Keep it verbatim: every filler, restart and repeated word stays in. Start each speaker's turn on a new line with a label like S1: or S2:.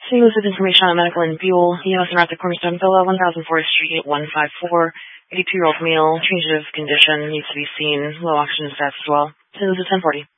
S1: Saint Louis with information on Medical and Buell, E M S and at the Cornerstone Villa, one thousand fourth Street, eight one five four. eighty-two-year-old male, change of condition, needs to be seen, low oxygen stats as well. Saint Louis at ten forty.